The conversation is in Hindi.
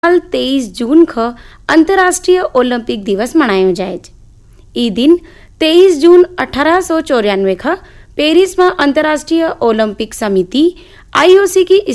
साल 23 जून ख अंतर्राष्ट्रीय ओलंपिक दिवस मनायो जाए। ई दिन 23 जून 1894 ख पेरिस में अंतर्राष्ट्रीय ओलंपिक समिति IOC की